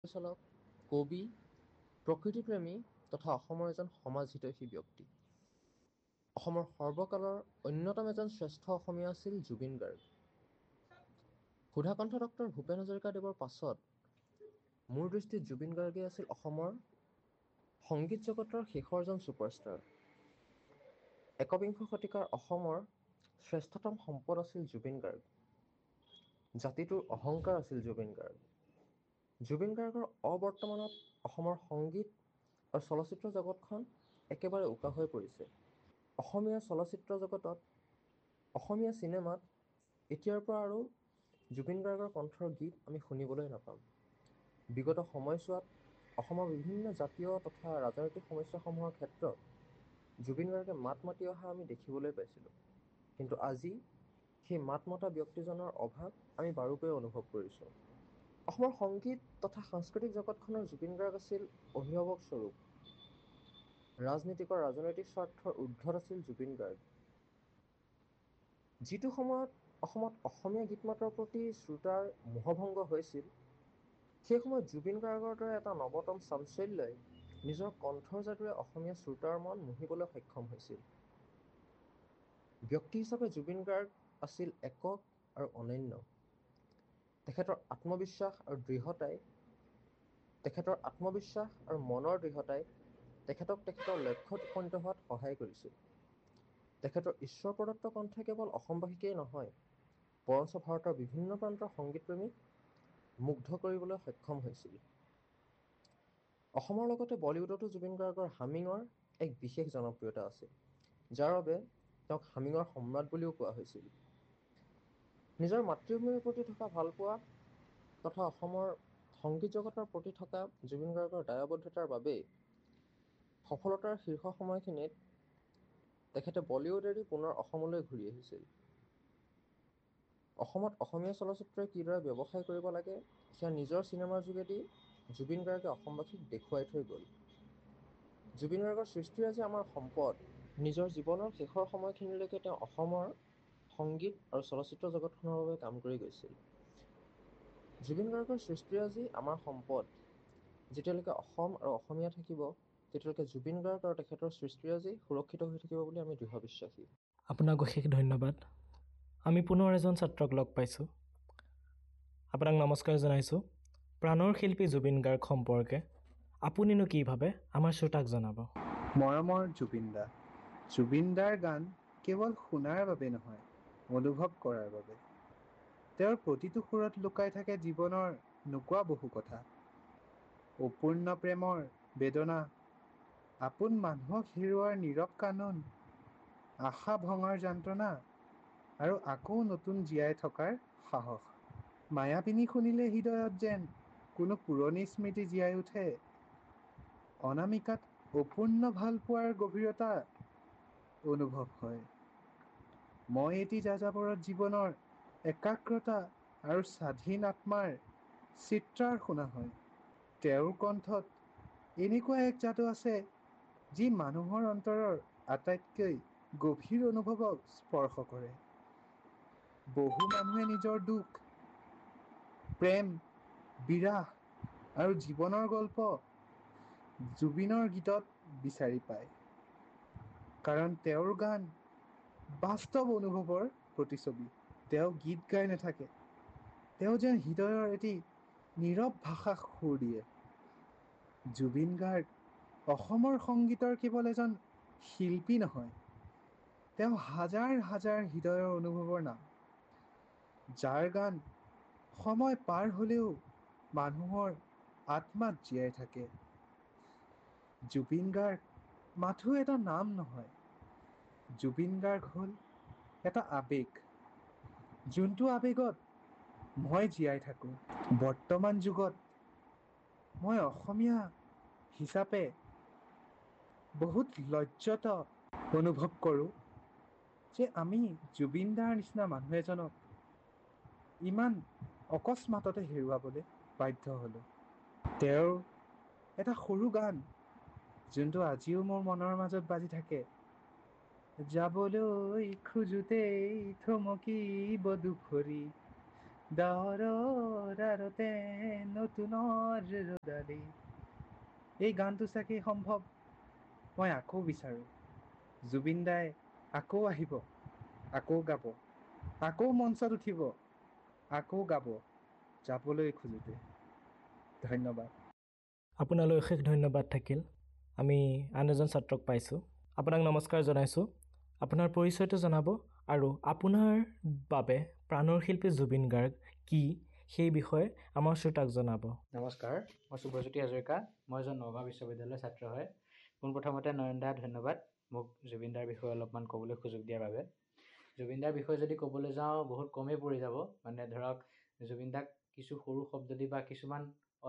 পৰিচালক, কবি, প্ৰকৃতিপ্ৰেমী তথা অসমৰ এজন সমাজ হিতৈষী ব্যক্তি। অসমৰ সৰ্বকালৰ অন্যতম এজন শ্ৰেষ্ঠ অসমীয়া আছিল জুবিন গাৰ্গ। সুধাকণ্ঠ ডক্টৰ ভূপেন হাজৰিকাদেৱৰ পাছত মোৰ দৃষ্টিত জুবিন গাৰ্গে আছিল অসমৰ সংগীত জগতৰ শেষৰজন ছুপাৰষ্টাৰ। একবিংশ শতিকাৰ অসমৰ শ্ৰেষ্ঠতম সম্পদ আছিল জুবিন গাৰ্গ। জাতিটোৰ অহংকাৰ আছিল জুবিন গাৰ্গ। জুবিন গাৰ্গৰ অবৰ্তমানত অসমৰ সংগীত আৰু চলচ্চিত্ৰ জগতখন একেবাৰে উকা হৈ পৰিছে। অসমীয়া চলচ্চিত্ৰ জগতত, অসমীয়া চিনেমাত এতিয়াৰ পৰা আৰু জুবিন গাৰ্গৰ কণ্ঠৰ গীত আমি শুনিবলৈ নাপাম। বিগত সময়ছোৱাত অসমৰ বিভিন্ন জাতীয় তথা ৰাজনৈতিক সমস্যাসমূহৰ ক্ষেত্ৰত জুবিন গাৰ্গে মাত মাতি অহা আমি দেখিবলৈ পাইছিলোঁ। কিন্তু আজি সেই মাত মতা ব্যক্তিজনৰ অভাৱ আমি বাৰুকৈয়ে অনুভৱ কৰিছোঁ। অসমৰ সংগীত তথা সাংস্কৃতিক জগতখনৰ জুবিন গাৰ্গ আছিল অভিভাৱক স্বৰূপ। ৰাজনৈতিক স্বাৰ্থৰ ঊৰ্ধ্বত আছিল জুবিন গাৰ্গ। যিটো সময়ত অসমত অসমীয়া গীত মাতৰ প্ৰতি শ্ৰোতাৰ মোহভংগ হৈছিল, সেই সময়ত জুবিন গাৰ্গৰ দৰে এটা নৱতম চাঞ্চল্যই নিজৰ কণ্ঠৰ যাদুৰে অসমীয়া শ্ৰোতাৰ মন মোহিবলৈ সক্ষম হৈছিল। ব্যক্তি হিচাপে জুবিন গাৰ্গ আছিল একক আৰু অনন্য। তেখেতৰ আত্মবিশ্বাস আৰু মনৰ দৃঢ়তাই তেখেতৰ লক্ষ্যত উপনীত হোৱাত সহায় কৰিছিল। তেখেতৰ ঈশ্বৰ প্ৰদত্ত কণ্ঠে কেৱল অসমবাসীকেই নহয়, বৰঞ্চ ভাৰতৰ বিভিন্ন প্ৰান্তৰ সংগীতপ্ৰেমীক মুগ্ধ কৰিবলৈ সক্ষম হৈছিল। অসমৰ লগতে বলিউডতো জুবিন গাৰ্গৰ হামিঙৰ এক বিশেষ জনপ্ৰিয়তা আছিল, যাৰ বাবে তেওঁক হামিঙৰ সম্ৰাট বুলিও কোৱা হৈছিল। নিজৰ মাতৃভূমিৰ প্ৰতি থকা ভালপোৱা তথা অসমৰ সংগীত জগতৰ প্ৰতি থকা জুবিন গাৰ্গৰ দায়বদ্ধতাৰ বাবেই সফলতাৰ শীৰ্ষ সময়খিনিত তেখেতে বলিউড এৰি পুনৰ অসমলৈ ঘূৰি আহিছিল। অসমত অসমীয়া চলচ্চিত্ৰই কিদৰে ব্যৱসায় কৰিব লাগে সেয়া নিজৰ চিনেমাৰ যোগেদি জুবিন গাৰ্গে অসমবাসীক দেখুৱাই থৈ গ'ল। জুবিন গাৰ্গৰ সৃষ্টিৰাজি আমাৰ সম্পদ। নিজৰ জীৱনৰ শেষৰ সময়খিনিলৈকে তেওঁ অসমৰ সংগীত আৰু চলচ্চিত্ৰ জগতখনৰ বাবে কাম কৰি গৈছিল। জুবিন গাৰ্গৰ সৃষ্টিৰাজি আমাৰ সম্পদ। যেতিয়ালৈকে অসম আৰু অসমীয়া থাকিব, তেতিয়ালৈকে জুবিন গাৰ্গ আৰু তেখেতৰ সৃষ্টিৰাজি সুৰক্ষিত হৈ থাকিব বুলি আমি দৃঢ় বিশ্বাসী। আপোনাক অশেষ ধন্যবাদ। আমি পুনৰ এজন ছাত্ৰক লগ পাইছোঁ। আপোনাক নমস্কাৰ জনাইছোঁ। প্ৰাণৰ শিল্পী জুবিন গাৰ্গ সম্পৰ্কে আপুনিনো কি ভাবে আমাৰ শ্ৰোতাক জনাব। মৰমৰ জুবিন দাৰ গান কেৱল শুনাৰ বাবে নহয়, অনুভৱ কৰাৰ বাবে। তেওঁৰ প্ৰতিটো সুৰত লুকাই থাকে জীৱনৰ নোকোৱা বহু কথা। অপূৰ্ণ প্ৰেমৰ বেদনা, আপোন মানুহক হেৰুৱাৰ নীৰৱ কান্দোন, আশা ভঙাৰ যন্ত্ৰণা আৰু আকৌ নতুন জীয়াই থকাৰ সাহস। মায়াবিনী শুনিলে হৃদয়ত যেন কোনো পুৰণি স্মৃতি জীয়াই উঠে। অনামিকাত অপূৰ্ণ ভালপোৱাৰ গভীৰতা অনুভৱ হয়। মই এটি যাযাবৰত জীৱনৰ একাগ্ৰতা আৰু স্বাধীন আত্মাৰ চিত্ৰাৰ শুনা হয়। তেওঁৰ কণ্ঠত এনেকুৱা এক যাদু আছে যি মানুহৰ অন্তৰৰ আটাইতকৈ গভীৰ অনুভৱক স্পৰ্শ কৰে। বহু মানুহে নিজৰ দুখ, প্ৰেম, বিৰাহ আৰু জীৱনৰ গল্প জুবিনৰ গীতত বিচাৰি পায়। কাৰণ তেওঁৰ গান বাস্তৱ অনুভৱৰ প্ৰতিছবি। তেওঁ গীত গাই নাথাকে, তেওঁ যেন হৃদয়ৰ এটি নীৰৱ ভাষাক সুৰ দিয়ে। জুবিন গাৰ্গ অসমৰ সংগীতৰ কেৱল এজন শিল্পী নহয়, তেওঁ হাজাৰ হাজাৰ হৃদয়ৰ অনুভৱৰ নাম, যাৰ গান সময় পাৰ হ'লেও মানুহৰ আত্মাত জীয়াই থাকে। জুবিন গাৰ্গ মাথো এটা নাম নহয়, জুবিন গাৰ্গ হ'ল এটা আৱেগ, যোনটো আৱেগত মই জীয়াই থাকোঁ। বৰ্তমান যুগত মই অসমীয়া হিচাপে বহুত লজ্জিত অনুভৱ কৰোঁ যে আমি জুবিন দাৰ নিচিনা মানুহ এজনক ইমান অকস্মাততে হেৰুৱাবলৈ বাধ্য হ'লোঁ। তেওঁৰ এটা সৰু গান যোনটো আজিও মোৰ মনৰ মাজত বাজি থাকে, যাবলৈ খোজোতেই থমকিব দুখৰি, ডাৱৰৰ আৰতে নতুনৰ ৰ'দালি। এই গানটো চাগে সম্ভৱ মই আকৌ বিচাৰোঁ। জুবিন দাই আকৌ আহিব, আকৌ গাব, আকৌ মঞ্চত উঠিব, আকৌ গাব, যাবলৈ খোজোতে। ধন্যবাদ। আপোনালৈ অশেষ ধন্যবাদ থাকিল। আমি আন এজন ছাত্ৰক পাইছোঁ। আপোনাক নমস্কাৰ জনাইছোঁ। আপোনাৰ পৰিচয়টো জনাব আৰু আপোনাৰ বাবে প্ৰাণৰ শিল্পী জুবিন গাৰ্গ কি সেই বিষয়ে আমাৰ শ্ৰোতাক জনাব। নমস্কাৰ, মই শুভজ্যোতি হাজৰিকা। মই এজন নগাঁও বিশ্ববিদ্যালয়ৰ ছাত্ৰ হয়। পোনপ্ৰথমতে নয়ন দা ধন্যবাদ মোক জুবিন দাৰ বিষয়ে অলপমান ক'বলৈ সুযোগ দিয়াৰ বাবে। জুবিন দাৰ বিষয়ে যদি ক'বলৈ যাওঁ বহুত কমেই পৰি যাব। মানে ধৰক জুবিন দাক কিছু সৰু শব্দ দি বা কিছুমান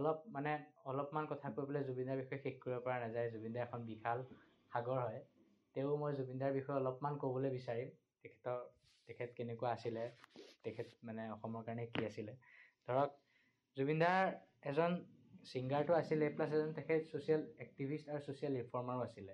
অলপমান কথা কৈ পেলাই জুবিন দাৰ বিষয়ে শেষ কৰিব পৰা নাযায়। জুবিন দা এখন বিশাল সাগৰ হয়। তেও মই জুবিন দাৰ বিষয়ে অলপমান ক'বলৈ বিচাৰিম। তেখেত কেনেকুৱা আছিলে, তেখেত মানে অসমৰ কাৰণে কি আছিলে। ধৰক জুবিন দাৰ এজন ছিংগাৰটো আছিলে, প্লাছ এজন তেখেত ছ'চিয়েল এক্টিভিষ্ট আৰু ছ'চিয়েল ৰিফৰ্মাৰো আছিলে।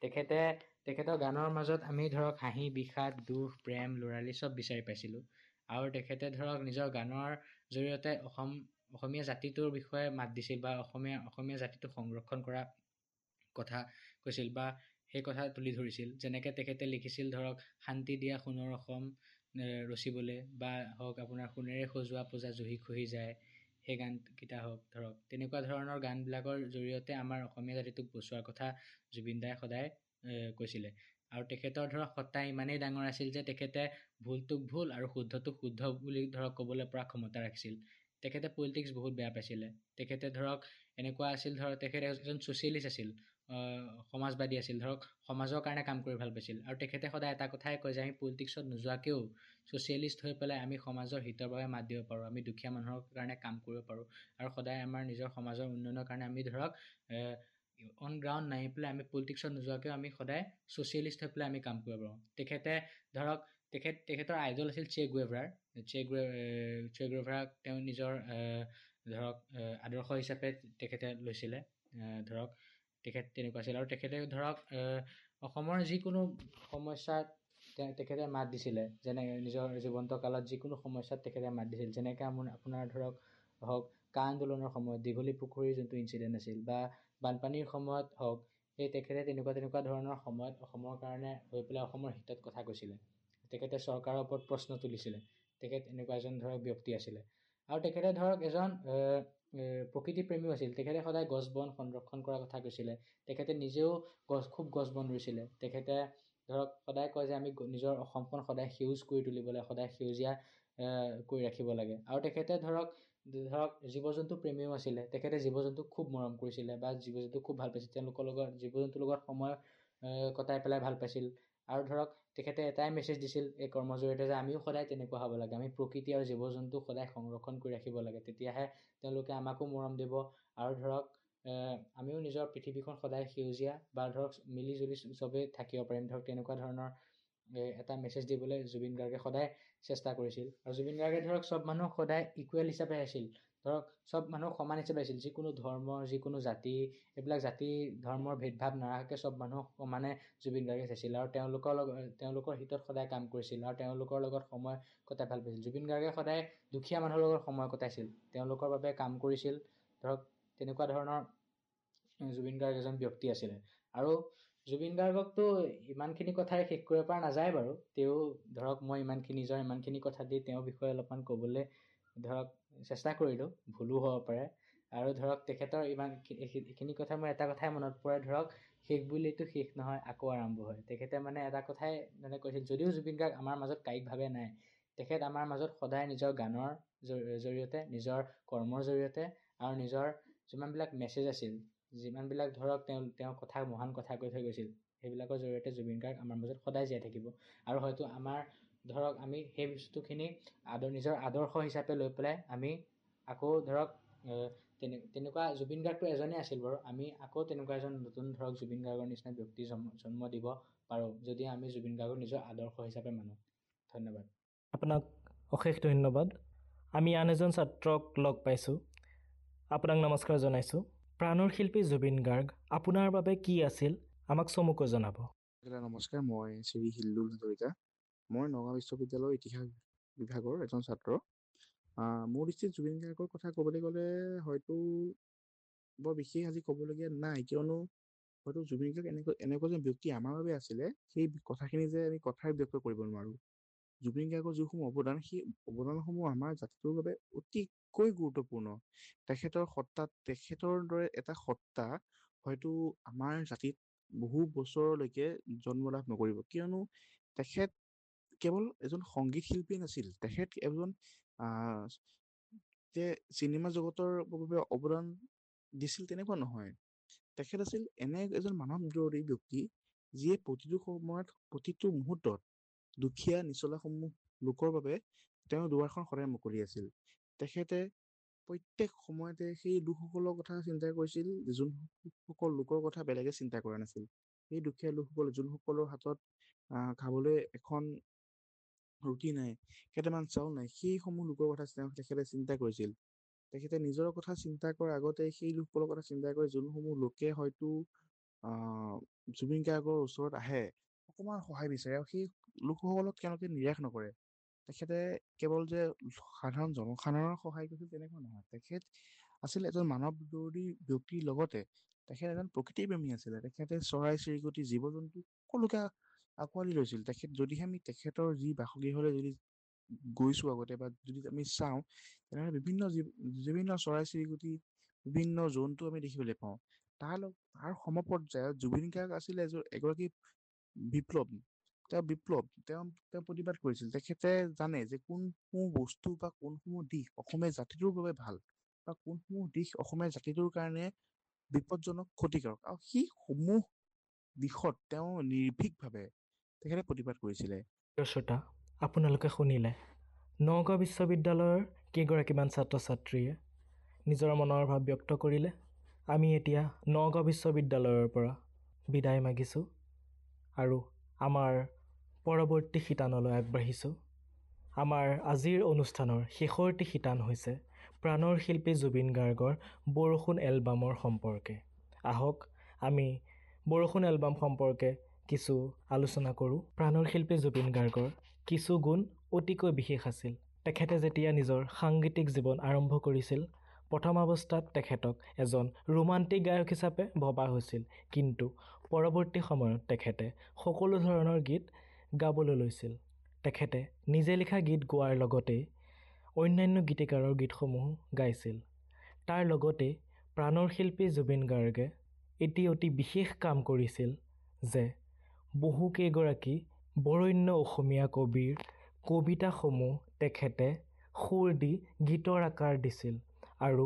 তেখেতৰ গানৰ মাজত আমি ধৰক হাঁহি, বিষাদ, দুখ, প্ৰেম, ল'ৰালি চব বিচাৰি পাইছিলোঁ। আৰু তেখেতে ধৰক নিজৰ গানৰ জৰিয়তে অসমীয়া জাতিটোৰ বিষয়ে মাত দিছিল বা অসমীয়া জাতিটোক সংৰক্ষণ কৰা কথা কৈছিল বা সেই কথা তুলি ধৰিছিল। যেনেকৈ তেখেতে লিখিছিল ধৰক শান্তি দিয়া সোণৰ অসম ৰচিবলৈ, বা হওক আপোনাৰ সোণেৰে সজোৱা পূজা জুহি খহি যায়, সেই গানকেইটা হওক। ধৰক তেনেকুৱা ধৰণৰ গানবিলাকৰ জৰিয়তে আমাৰ অসমীয়া জাতিটোক বচোৱাৰ কথা জুবিন দাই সদায় কৈছিলে। আৰু তেখেতৰ ধৰক সত্তা ইমানেই ডাঙৰ আছিল যে তেখেতে ভুলটোক ভুল আৰু শুদ্ধটোক শুদ্ধ বুলি ধৰক ক'বলৈ পৰা ক্ষমতা ৰাখিছিল। তেখেতে পলিটিক্স বহুত বেয়া পাইছিলে। তেখেতে ধৰক এনেকুৱা আছিল, ধৰক তেখেতে এজন ছ'চিয়েলিষ্ট আছিল, সমাজবাদী আছিল, ধৰক সমাজৰ কাৰণে কাম কৰি ভাল পাইছিল। আৰু তেখেতে সদায় এটা কথাই কয় যে আমি পলিটিক্সত নোযোৱাকৈও ছ'চিয়েলিষ্ট হৈ পেলাই আমি সমাজৰ হিতৰ বাবে মাত দিব পাৰোঁ, আমি দুখীয়া মানুহৰ কাৰণে কাম কৰিব পাৰোঁ, আৰু সদায় আমাৰ নিজৰ সমাজৰ উন্নয়নৰ কাৰণে আমি ধৰক অন গ্ৰাউণ্ড নামি পেলাই আমি পলিটিক্সত নোযোৱাকৈও আমি সদায় ছ'চিয়েলিষ্ট হৈ পেলাই আমি কাম কৰিব পাৰোঁ। তেখেতে ধৰক তেখেতৰ আইডল আছিল চে গুয়েভাৰা। চে গুয়েভাৰাক তেওঁ নিজৰ ধৰক আদৰ্শ হিচাপে তেখেতে লৈছিলে। ধৰক তেখেত তেনেকুৱা আছিল। আৰু তেখেতে ধৰক অসমৰ যিকোনো সমস্যাত তেখেতে মাত দিছিলে। যেনে নিজৰ জীৱন্ত কালত যিকোনো সমস্যাত তেখেতে মাত দিছিল। যেনেকৈ আপোনাৰ ধৰক হওক কা আন্দোলনৰ সময়ত দীঘলী পুখুৰীৰ যোনটো ইনচিডেণ্ট আছিল, বা বানপানীৰ সময়ত হওক, সেই তেখেতে তেনেকুৱা ধৰণৰ সময়ত অসমৰ কাৰণে হৈ পেলাই অসমৰ হিতত কথা কৈছিলে। তেখেতে চৰকাৰৰ ওপৰত প্ৰশ্ন তুলিছিলে। তেখেত এনেকুৱা এজন ধৰক ব্যক্তি আছিলে। আৰু তেখেতে ধৰক এজন প্ৰকৃতি প্ৰেমীও আছিল। তেখেতে সদায় গছ বন সংৰক্ষণ কৰাৰ কথা কৈছিলে। তেখেতে নিজেও খুব গছ বন ৰুইছিলে। তেখেতে ধৰক সদায় কয় যে আমি নিজৰ অসমখন সদায় সেউজ কৰি তুলিবলৈ, সদায় সেউজীয়া কৰি ৰাখিব লাগে। আৰু তেখেতে ধৰক জীৱ জন্তু প্ৰেমীও আছিলে। তেখেতে জীৱ জন্তুক খুব মৰম কৰিছিলে বা জীৱ জন্তুক খুব ভাল পাইছিল। তেওঁলোকৰ লগত জীৱ জন্তুৰ লগত সময় কটাই পেলাই ভাল পাইছিল। আৰু ধৰক তেখেতে এটাই মেছেজ দিছিল এই কৰ্মৰ জৰিয়তে যে আমিও সদায় তেনেকুৱা হ'ব লাগে, আমি প্ৰকৃতি আৰু জীৱ জন্তুক সদায় সংৰক্ষণ কৰি ৰাখিব লাগে, তেতিয়াহে তেওঁলোকে আমাকো মৰম দিব। আৰু ধৰক আমিও নিজৰ পৃথিৱীখন সদায় সেউজীয়া বা ধৰক মিলি জুলি চবেই থাকিব পাৰিম। ধৰক তেনেকুৱা ধৰণৰ এটা মেছেজ দিবলৈ জুবিন গাৰ্গে সদায় চেষ্টা কৰিছিল। আৰু জুবিন গাৰ্গে ধৰক চব মানুহক সদায় ইকুৱেল হিচাপে আছিল। ধৰক চব মানুহক সমান হিচাপে আছিল। যিকোনো ধৰ্ম, যিকোনো জাতি, এইবিলাক জাতি ধৰ্মৰ ভেদভাৱ নাৰাখাকৈ চব মানুহক সমানে জুবিন গাৰ্গে চাইছিল। আৰু তেওঁলোকৰ হিতত সদায় কাম কৰিছিল, আৰু তেওঁলোকৰ লগত সময় কটাই ভাল পাইছিল। জুবিন গাৰ্গে সদায় দুখীয়া মানুহৰ লগত সময় কটাইছিল, তেওঁলোকৰ বাবে কাম কৰিছিল। ধৰক তেনেকুৱা ধৰণৰ জুবিন গাৰ্গ এজন ব্যক্তি আছিলে। আৰু জুবিন গাৰ্গকতো ইমানখিনি কথাই শেষ কৰিব পৰা নাযায় বাৰু। তেওঁ ধৰক মই নিজৰ ইমানখিনি কথা দি তেওঁৰ বিষয়ে অলপমান ক'বলৈ ধৰক চেষ্টা কৰিলোঁ, ভুলো হ'ব পাৰে। আৰু ধৰক তেখেতৰ এইখিনি কথা মই এটা কথাই মনত পৰে, ধৰক শেষ বুলিতো শেষ নহয়, আকৌ আৰম্ভ হয়। তেখেতে মানে এটা কথাই কৈছিল, যদিও জুবিন গাৰ্গ আমাৰ মাজত কায়িকভাৱে নাই, তেখেত আমাৰ মাজত সদায় নিজৰ গানৰ জৰিয়তে, নিজৰ কৰ্মৰ জৰিয়তে, আৰু নিজৰ যিমানবিলাক মেছেজ আছিল, যিমানবিলাক ধৰক তেওঁ মহান কথা কৈ থৈ গৈছিল, সেইবিলাকৰ জৰিয়তে জুবিন গাৰ্গ আমাৰ মাজত সদায় জীয়াই থাকিব। আৰু হয়তো আমাৰ ধৰক আমি সেই বস্তুখিনি নিজৰ আদৰ্শ হিচাপে লৈ পেলাই আমি আকৌ ধৰক তেনেকুৱা জুবিন গাৰ্গটো এজনেই আছিল বাৰু, আমি আকৌ তেনেকুৱা এজন নতুন ধৰক জুবিন গাৰ্গৰ নিচিনা ব্যক্তি জন্ম দিব পাৰোঁ, যদি আমি জুবিন গাৰ্গক নিজৰ আদৰ্শ হিচাপে মানো। ধন্যবাদ। আপোনাক অশেষ ধন্যবাদ। আমি আন এজন ছাত্ৰক লগ পাইছোঁ। আপোনাক নমস্কাৰ জনাইছোঁ। প্ৰাণৰ শিল্পী জুবিন গাৰ্গ আপোনাৰ বাবে কি আছিল, আমাক চমুকৈ জনাব। নমস্কাৰ, মই শ্ৰী হিল্লুল হাজৰিকা। মই নগাঁও বিশ্ববিদ্যালয়ৰ ইতিহাস বিভাগৰ এজন ছাত্ৰ। মোৰ দৃষ্টিত জুবিন গাৰ্গৰ কথা ক'বলৈ গ'লে হয়তো বৰ বিশেষ আজি ক'বলগীয়া নাই, কিয়নো হয়তো জুবিন গাৰ্গ এনেকুৱা এজন ব্যক্তি আমাৰ বাবে আছিলে, সেই কথাখিনি যে আমি কথাই ব্যক্ত কৰিব নোৱাৰো। জুবিন গাৰ্গৰ যিসমূহ অৱদান, সেই অৱদানসমূহ আমাৰ জাতিটোৰ বাবে অতিকৈ গুৰুত্বপূৰ্ণ। তেখেতৰ দৰে এটা সত্তা হয়তো আমাৰ জাতিত বহু বছৰলৈকে জন্ম লাভ নকৰিব, কিয়নো তেখেত কেৱল এজন সংগীত শিল্পীয়ে নাছিল, তেখেত এজন আহ যে চিনেমা জগতৰ বাবে অৱদান দিছিল তেনেকুৱা নহয়। তেখেত আছিল এনে এজন মানৱদৰদী ব্যক্তি, যিয়ে প্ৰতিটো সময়ত প্ৰতিটো মুহূৰ্তত দুখীয়া নিচলাসমূহ লোকৰ বাবে তেওঁ দুৱাৰখন সদায় মুকলি আছিল। তেখেতে প্ৰত্যেক সময়তে সেই লোকসকলৰ কথা চিন্তা কৰিছিল, যোনসকল লোকৰ কথা বেলেগে চিন্তা কৰা নাছিল। সেই দুখীয়া লোকসকল, যোনসকলৰ হাতত খাবলৈ এখন ৰুটি নাই, কেইটামান চাউল নাই, সেইসমূহ লোকৰ কথা তেখেতে চিন্তা কৰিছিল। তেখেতে নিজৰ কথা চিন্তা কৰাৰ আগতে সেই লোকসকলৰ কথা চিন্তা কৰে, যোনসমূহ লোকে হয়তো জুবিন গাৰ্গৰ ওচৰত আহে অকণমান সহায় বিচাৰে, আৰু সেই লোকসকলক তেওঁলোকে নিৰাশ নকৰে। তেখেতে কেৱল যে সাধাৰণ জনসাধাৰণৰ সহায় কৰিছিল তেনেকুৱা নহয়, তেখেত আছিল এজন মানৱদৰদী ব্যক্তিৰ লগতে তেখেত এজন প্ৰকৃতিৰ প্ৰেমী আছিলে। তেখেতে চৰাই চিৰিকটি, জীৱ জন্তু সকলোকে আঁকোৱালি লৈছিল। যদিহে আমি তেখেতৰ যি বাসগৃহলৈ যদি গৈছো আগতে, বা যদি আমি চাওঁ, তেনেহ'লে বিভিন্ন চৰাই চিৰিকটি, বিভিন্ন জন্তু আমি দেখিবলৈ পাওঁ। তাৰ সমপৰ্যায়ত জুবিন গাৰ্গ আছিলে এগৰাকী বিপ্লৱ। তেওঁ প্ৰতিবাদ কৰিছিল। তেখেতে জানে যে কোনসমূহ বস্তু বা কোনসমূহ দিশ অসমীয়া জাতিটোৰ বাবে ভাল, বা কোনসমূহ দিশ অসমীয়া জাতিটোৰ কাৰণে বিপদজনক, ক্ষতিকাৰক, আৰু সেই সমূহ দিশত তেওঁ নিৰ্ভীকভাৱে তেখেতে প্ৰতিবাদ কৰিছিলে। শ্ৰোতা, আপোনালোকে শুনিলে নগাঁও বিশ্ববিদ্যালয়ৰ কেইগৰাকীমান ছাত্ৰ ছাত্ৰীয়ে নিজৰ মনৰ ভাৱ ব্যক্ত কৰিলে। আমি এতিয়া নগাঁও বিশ্ববিদ্যালয়ৰ পৰা বিদায় মাগিছোঁ আৰু আমাৰ পৰৱৰ্তী শিতানলৈ আগবাঢ়িছোঁ। আমাৰ আজিৰ অনুষ্ঠানৰ শেষৰটি শিতান হৈছে প্ৰাণৰ শিল্পী জুবিন গাৰ্গৰ বৰষুণ এলবামৰ সম্পৰ্কে। আহক আমি বৰষুণ এলবাম সম্পৰ্কে কিছু আলোচনা কৰোঁ। প্ৰাণৰ শিল্পী জুবিন গাৰ্গৰ কিছু গুণ অতিকৈ বিশেষ আছিল। তেখেতে যেতিয়া নিজৰ সাংগীতিক জীৱন আৰম্ভ কৰিছিল, প্ৰথম অৱস্থাত তেখেতক এজন ৰোমান্টিক গায়ক হিচাপে ভবা হৈছিল, কিন্তু পৰৱৰ্তী সময়ত তেখেতে সকলো ধৰণৰ গীত গাবলৈ লৈছিল। তেখেতে নিজে লিখা গীত গোৱাৰ লগতেই অন্যান্য গীতিকাৰৰ গীতসমূহ গাইছিল। তাৰ লগতে প্ৰাণৰ শিল্পী জুবিন গাৰ্গে এটি অতি বিশেষ কাম কৰিছিল যে বহুকেইগৰাকী বৰেণ্য অসমীয়া কবিৰ কবিতাসমূহ তেখেতে সুৰ দি গীতৰ আকাৰ দিছিল, আৰু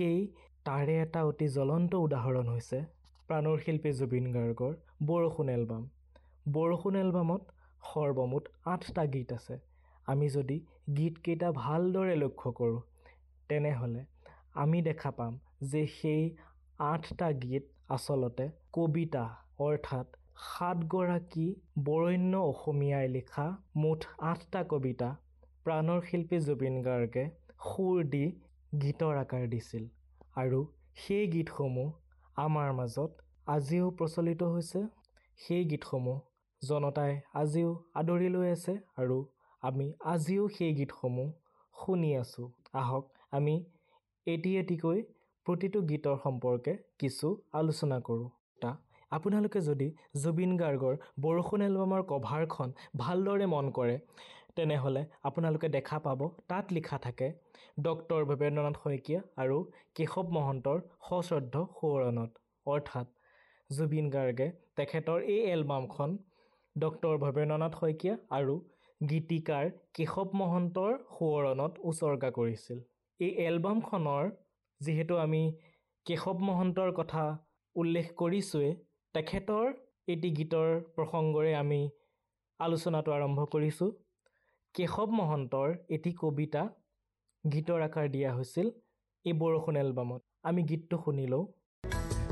তাৰে এটা অতি জ্বলন্ত উদাহৰণ হৈছে প্ৰাণৰ শিল্পী জুবিন গাৰ্গৰ বৰষুণ এলবাম। বৰষুণ এলবামত সৰ্বমুঠ 8টা গীত আছে। আমি যদি গীতকেইটা ভালদৰে লক্ষ্য কৰোঁ, তেনেহ'লে আমি দেখা পাম যে সেই 8টা গীত আচলতে কবিতা, অৰ্থাৎ 7গৰাকী বৰেণ্য অসমীয়াই লিখা মুঠ 8টা কবিতা প্ৰাণৰ শিল্পী জুবিন গাৰ্গে সুৰ দি গীতৰ আকাৰ দিছিল, আৰু সেই গীতসমূহ আমাৰ মাজত আজিও প্ৰচলিত হৈছে। সেই গীতসমূহ জনতাই আজিও আদৰি লৈ আছে, আৰু আমি আজিও সেই গীতসমূহ শুনি আছোঁ। আহক আমি এটি এটিকৈ প্ৰতিটো গীতৰ সম্পৰ্কে কিছু আলোচনা কৰোঁ। আপোনালোকে যদি জুবিন গাৰ্গৰ বৰষুণ এলবামৰ কভাৰখন ভালদৰে মন কৰে, তেনেহ'লে আপোনালোকে দেখা পাব তাত লিখা থাকে ডক্টৰ ভৱেন্দ্ৰনাথ শইকীয়া আৰু কেশৱ মহন্তৰ সশ্ৰদ্ধ সোঁৱৰণত। অৰ্থাৎ জুবিন গাৰ্গে তেখেতৰ এই এলবামখন ডক্টৰ ভৱেন্দ্ৰনাথ শইকীয়া আৰু গীতিকাৰ কেশৱ মহন্তৰ সোঁৱৰণত উচৰ্গা কৰিছিল। এই এলবামখনৰ যিহেতু আমি কেশৱ মহন্তৰ কথা উল্লেখ কৰিছোঁৱেই, তেখেতৰ এটি গীতৰ প্ৰসংগৰে আমি আলোচনাটো আৰম্ভ কৰিছোঁ। কেশৱ মহন্তৰ এটি কবিতা গীতৰ আকাৰ দিয়া হৈছিল এই বৰষুণ এলবামত। আমি গীতটো শুনি লওঁ।